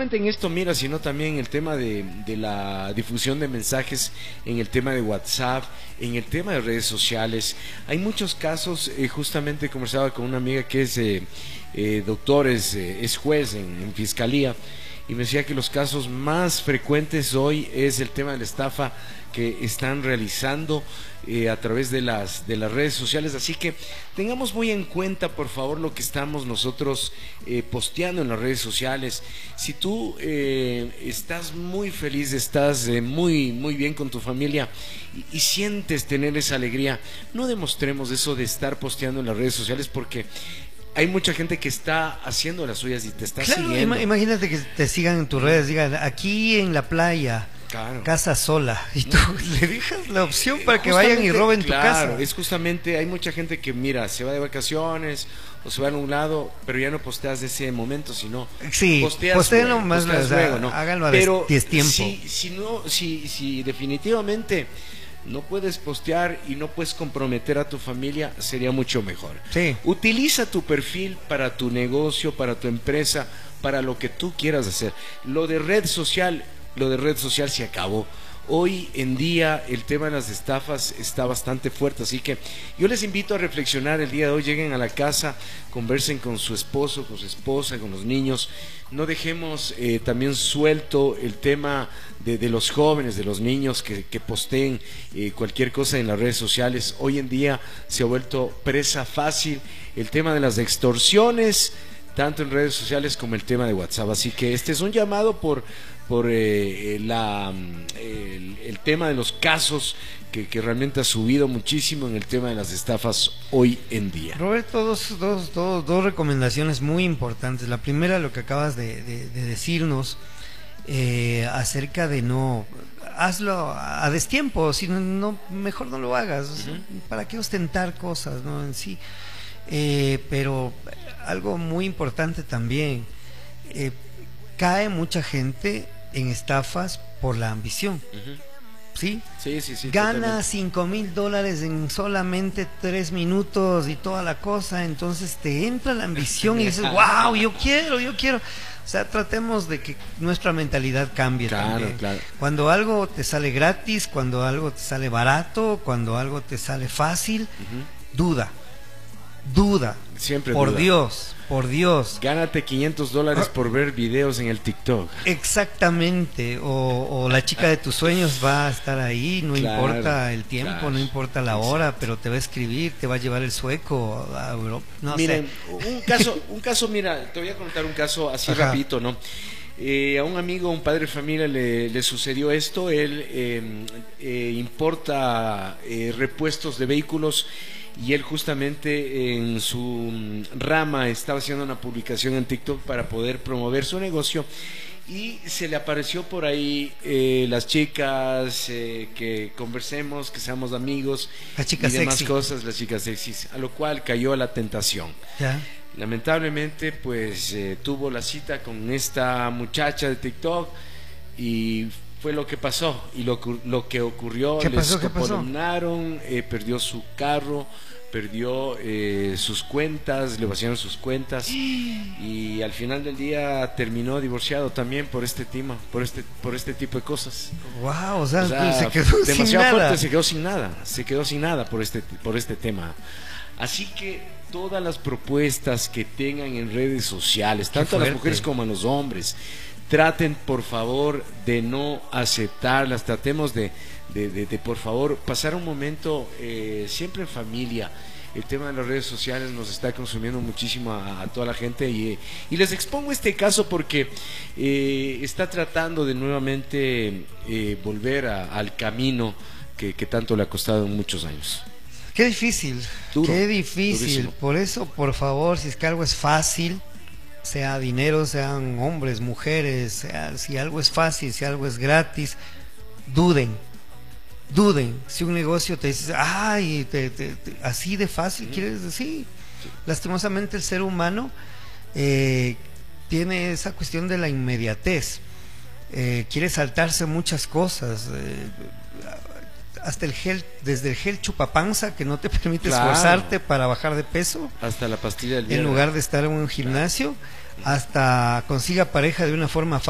solamente en esto, mira, sino también el tema de la difusión de mensajes, en el tema de WhatsApp, en el tema de redes sociales. Hay muchos casos, justamente conversaba con una amiga que es doctor, es juez en fiscalía, y me decía que los casos más frecuentes hoy es el tema de la estafa que están realizando a través de las redes sociales. Así que tengamos muy en cuenta, por favor, lo que estamos nosotros posteando en las redes sociales. Si tú estás muy feliz, estás muy bien con tu familia y sientes tener esa alegría, no demostremos eso de estar posteando en las redes sociales, porque hay mucha gente que está haciendo las suyas y te está siguiendo. Imagínate que te sigan en tus redes, digan aquí en la playa, claro, casa sola, y tú le dejas la opción para que vayan y roben tu casa. Claro, es justamente, hay mucha gente que mira, se va de vacaciones o se va a un lado, pero ya no posteas de ese momento, sino posteen nomás, luego, ¿no? Háganlo a destiempo. Si definitivamente no puedes postear y no puedes comprometer a tu familia, sería mucho mejor. Sí. Utiliza tu perfil para tu negocio, para tu empresa, para lo que tú quieras hacer. Lo de red social se acabó. Hoy en día el tema de las estafas está bastante fuerte, así que yo les invito a reflexionar el día de hoy. Lleguen a la casa, conversen con su esposo, con su esposa, con los niños. No dejemos también suelto el tema de los jóvenes, de los niños que posteen cualquier cosa en las redes sociales. Hoy en día se ha vuelto presa fácil el tema de las extorsiones, tanto en redes sociales como el tema de WhatsApp. Así que este es un llamado por el tema de los casos que realmente ha subido muchísimo en el tema de las estafas hoy en día. Roberto, dos recomendaciones muy importantes. La primera, lo que acabas de decirnos acerca de no hazlo a destiempo, si no, mejor no lo hagas. ¿Para qué ostentar cosas, no, en sí? Pero algo muy importante también, cae mucha gente en estafas por la ambición. ¿Sí? Sí, gana $5,000 en solamente 3 minutos y toda la cosa, entonces te entra la ambición y dices, wow, yo quiero. O sea, tratemos de que nuestra mentalidad cambie también. Claro. Cuando algo te sale gratis, cuando algo te sale barato, cuando algo te sale fácil, duda. Siempre por duda. Por Dios. Gánate $500 por ver videos en el TikTok. Exactamente. O la chica de tus sueños va a estar ahí, no importa el tiempo, no importa la hora, pero te va a escribir, te va a llevar el sueco a Europa. No Miren, sé. un caso, mira, te voy a contar un caso así rapidito, ¿no? A un amigo, un padre de familia le sucedió esto. Él importa repuestos de vehículos, y él justamente en su rama estaba haciendo una publicación en TikTok para poder promover su negocio, y se le apareció por ahí las chicas, que conversemos, que seamos amigos, las chicas y demás sexy. Cosas, las chicas sexys, a lo cual cayó a la tentación. ¿Ya? Lamentablemente pues tuvo la cita con esta muchacha de TikTok y fue lo que pasó. Y lo que ocurrió, ¿Qué pasó? perdió su carro, perdió sus cuentas, le vaciaron sus cuentas, y al final del día terminó divorciado también por este tema, por este tipo de cosas. Wow, o sea, se quedó demasiado sin nada. fuerte, se quedó sin nada por este tema. Así que todas las propuestas que tengan en redes sociales, tanto a las mujeres como a los hombres, traten por favor de no aceptarlas. Tratemos de por favor pasar un momento siempre en familia. El tema de las redes sociales nos está consumiendo muchísimo a toda la gente, y les expongo este caso porque está tratando de nuevamente volver al camino que tanto le ha costado en muchos años. Qué difícil, qué difícil. Durísimo. Por eso, por favor, si es que algo es fácil, sea dinero, sean hombres, mujeres, si algo es fácil, si algo es gratis, duden. Si un negocio te dice, ay, así de fácil, quieres decir. Lastimosamente el ser humano tiene esa cuestión de la inmediatez, quiere saltarse muchas cosas, hasta el gel, desde el gel chupapanza que no te permite esforzarte para bajar de peso, hasta la pastilla del día, en lugar de estar en un gimnasio, hasta consiga pareja de una forma